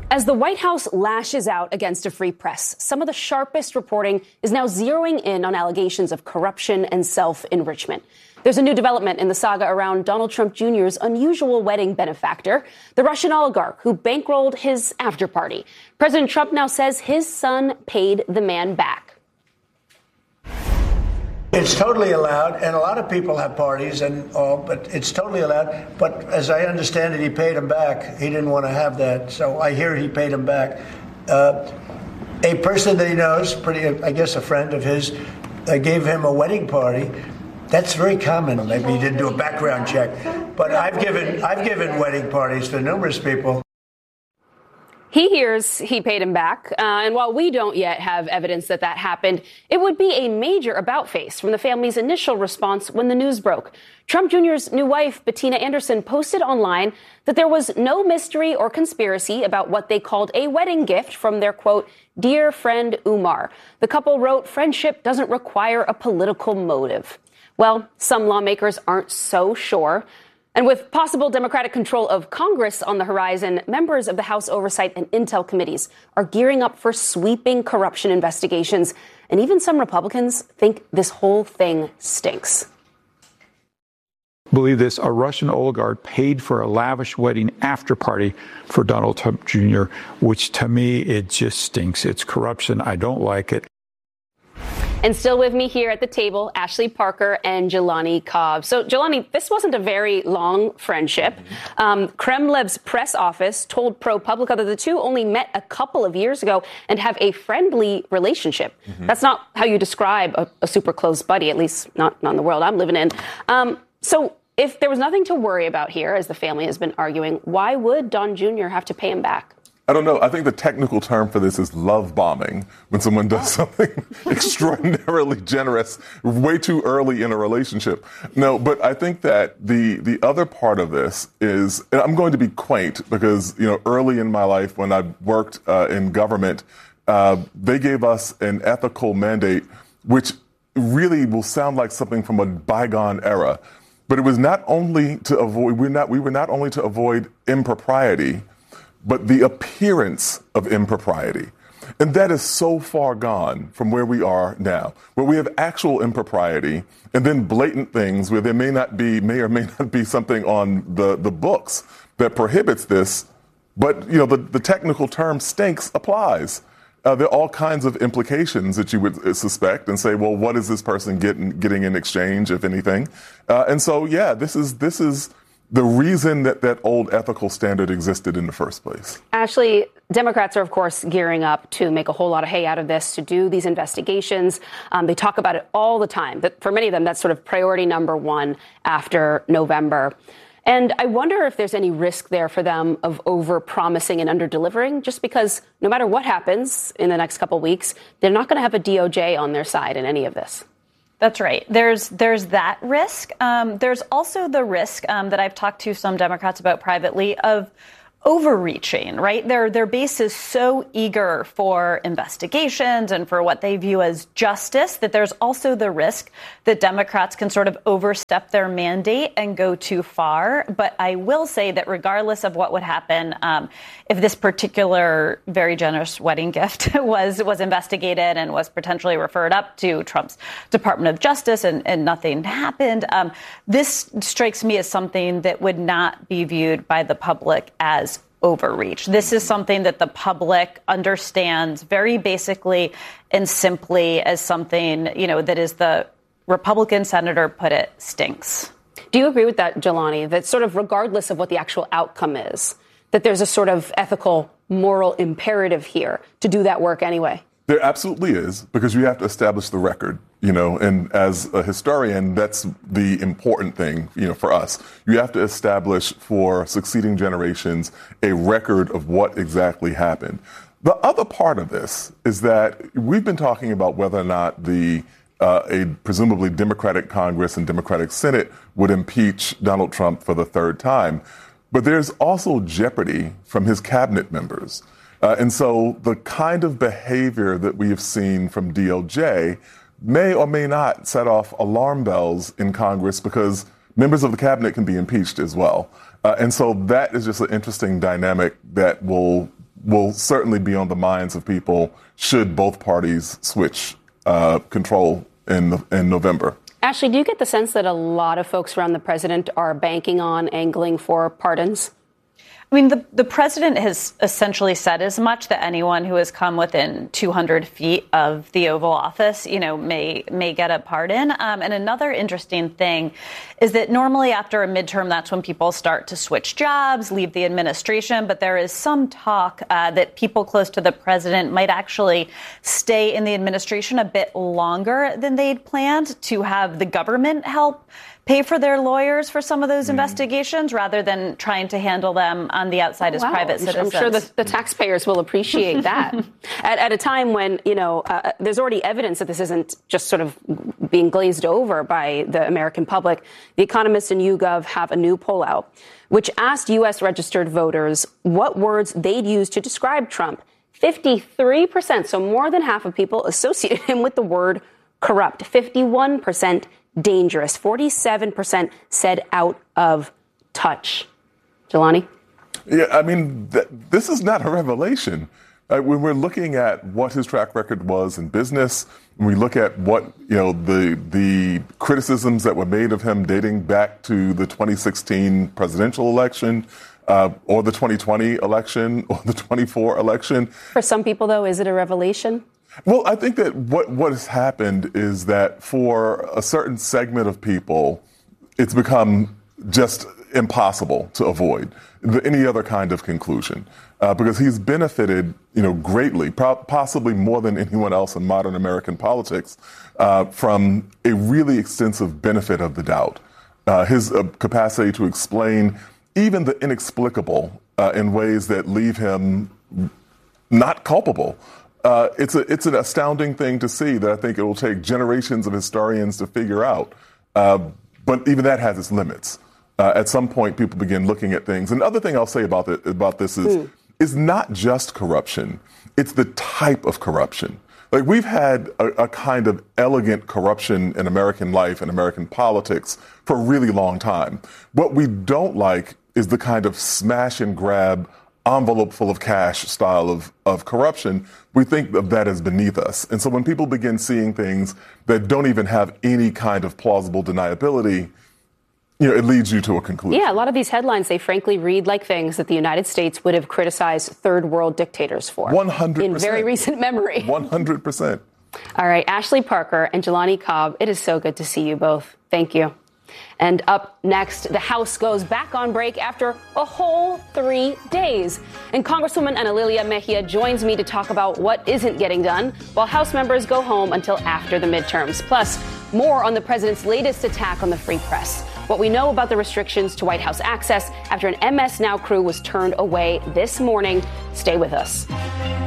As the White House lashes out against a free press, some of the sharpest reporting is now zeroing in on allegations of corruption and self-enrichment. There's a new development in the saga around Donald Trump Jr.'s unusual wedding benefactor, the Russian oligarch who bankrolled his after-party. President Trump now says his son paid the man back. It's totally allowed, and a lot of people have parties and all, but it's totally allowed. But as I understand it, he paid him back. He didn't want to have that, so I hear he paid him back. A person that he knows, I guess a friend of his, gave him a wedding party. That's very common. Maybe he didn't do a background check, but I've given wedding parties to numerous people. He hears he paid him back, and while we don't yet have evidence that that happened, it would be a major about-face from the family's initial response when the news broke. Trump Jr.'s new wife, Bettina Anderson, posted online that there was no mystery or conspiracy about what they called a wedding gift from their, quote, dear friend Umar. The couple wrote, friendship doesn't require a political motive. Well, some lawmakers aren't so sure. And with possible Democratic control of Congress on the horizon, members of the House Oversight and Intel committees are gearing up for sweeping corruption investigations. And even some Republicans think this whole thing stinks. Believe this, a Russian oligarch paid for a lavish wedding after party for Donald Trump Jr., which to me, it just stinks. It's corruption. I don't like it. And still with me here at the table, Ashley Parker and Jelani Cobb. So, Jelani, this wasn't a very long friendship. Kremlin's press office told ProPublica that the two only met a couple of years ago and have a friendly relationship. That's not how you describe a super close buddy, at least not in the world I'm living in. So if there was nothing to worry about here, as the family has been arguing, why would Don Jr. have to pay him back? I don't know. I think the technical term for this is love bombing, when someone does something extraordinarily generous way too early in a relationship. No, but I think that the other part of this is, and I'm going to be quaint because, early in my life when I worked in government, they gave us an ethical mandate, which really will sound like something from a bygone era. But it was not only to avoid, we were not only to avoid impropriety, but the appearance of impropriety. And that is so far gone from where we are now, where we have actual impropriety and then blatant things where there may or may not be something on the books that prohibits this. But, the technical term stinks applies. There are all kinds of implications that you would suspect and say, well, what is this person getting in exchange, if anything? And so, this is the reason that old ethical standard existed in the first place. Ashley, Democrats are, of course, gearing up to make a whole lot of hay out of this, to do these investigations. They talk about it all the time. That for many of them, that's sort of priority number one after November. And I wonder if there's any risk there for them of over-promising and under-delivering, just because no matter what happens in the next couple of weeks, they're not going to have a DOJ on their side in any of this. That's right. There's that risk. There's also the risk that I've talked to some Democrats about privately of overreaching, right? Their base is so eager for investigations and for what they view as justice that there's also the risk that Democrats can sort of overstep their mandate and go too far. But I will say that regardless of what would happen, if this particular very generous wedding gift was investigated and was potentially referred up to Trump's Department of Justice and nothing happened, this strikes me as something that would not be viewed by the public as overreach. This is something that the public understands very basically and simply as something, that is the Republican senator put it, stinks. Do you agree with that, Jelani, that sort of regardless of what the actual outcome is, that there's a sort of ethical, moral imperative here to do that work anyway? There absolutely is, because you have to establish the record, and as a historian, that's the important thing, for us. You have to establish for succeeding generations a record of what exactly happened. The other part of this is that we've been talking about whether or not a presumably Democratic Congress and Democratic Senate would impeach Donald Trump for the third time. But there's also jeopardy from his cabinet members. And so the kind of behavior that we have seen from DOJ may or may not set off alarm bells in Congress, because members of the cabinet can be impeached as well. And so that is just an interesting dynamic that will will certainly be on the minds of people should both parties switch control in November. Ashley, do you get the sense that a lot of folks around the president are banking on angling for pardons? I mean, the president has essentially said as much, that anyone who has come within 200 feet of the Oval Office, may get a pardon. And another interesting thing is that normally after a midterm, that's when people start to switch jobs, leave the administration. But there is some talk that people close to the president might actually stay in the administration a bit longer than they'd planned to have the government help pay for their lawyers for some of those investigations rather than trying to handle them on the outside as private citizens. I'm sure the taxpayers will appreciate that. At a time when, there's already evidence that this isn't just sort of being glazed over by the American public. The Economist and YouGov have a new poll out, which asked U.S. registered voters what words they'd use to describe Trump. 53%, so more than half of people, associated him with the word corrupt. 51% dangerous. 47% said out of touch. Jelani? Yeah, I mean, this is not a revelation. When we're looking at what his track record was in business, when we look at what, the criticisms that were made of him dating back to the 2016 presidential election, or the 2020 election, or the 24 election. For some people, though, is it a revelation? Well, I think that what has happened is that for a certain segment of people, it's become just impossible to avoid any other kind of conclusion, because he's benefited, greatly, possibly more than anyone else in modern American politics, from a really extensive benefit of the doubt. His capacity to explain even the inexplicable in ways that leave him not culpable. It's an astounding thing to see that I think it will take generations of historians to figure out. But even that has its limits. At some point, people begin looking at things. And the other thing I'll say about this is not just corruption. It's the type of corruption. Like, we've had a kind of elegant corruption in American life and American politics for a really long time. What we don't like is the kind of smash and grab, envelope full of cash style of corruption. We think of that as beneath us. And so when people begin seeing things that don't even have any kind of plausible deniability, it leads you to a conclusion. Yeah, a lot of these headlines, they frankly read like things that the United States would have criticized third world dictators for. 100%. In very recent memory. 100%. All right, Ashley Parker and Jelani Cobb, it is so good to see you both. Thank you. And up next, the House goes back on break after a whole 3 days. And Congresswoman Ana Lilia Mejia joins me to talk about what isn't getting done, while House members go home until after the midterms. Plus, more on the president's latest attack on the free press. What we know about the restrictions to White House access after an MS Now crew was turned away this morning. Stay with us.